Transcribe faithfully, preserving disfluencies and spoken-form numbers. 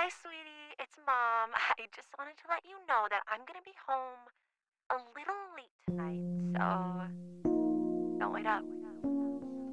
Hi, sweetie. It's Mom. I just wanted to let you know that I'm gonna be home a little late tonight, so don't wait up.